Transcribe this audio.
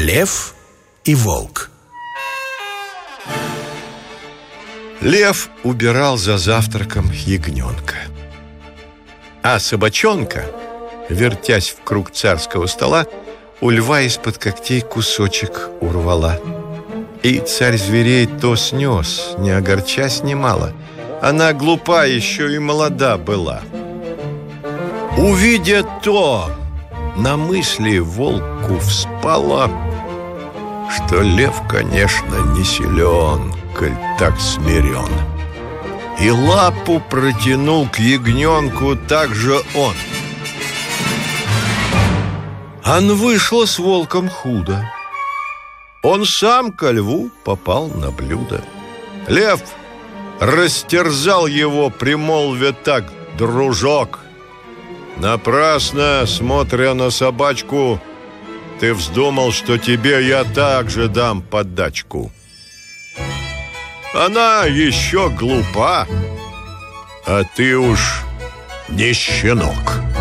Лев и волк. Лев убирал за завтраком ягненка, а собачонка, вертясь в круг царского стола, у льва из-под когтей кусочек урвала. И царь зверей то снес, не огорчась немало. Она глупа еще и молода была. Увидя то, на мысли волку вспало, что лев, конечно, не силен, коль так смирен. И лапу протянул к ягненку также он. Ан вышло с волком худо. Он сам ко льву попал на блюдо. Лев растерзал его, примолвя так: «Дружок, напрасно, смотря на собачку, ты вздумал, что тебе я также дам подачку. Она еще глупа, а ты уж не щенок».